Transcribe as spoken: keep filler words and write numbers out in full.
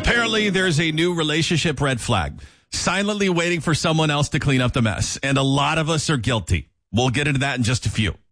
Apparently, there's a new relationship red flag. Silently waiting for someone else to clean up the mess. And a lot of us are guilty. We'll get into that in just a few.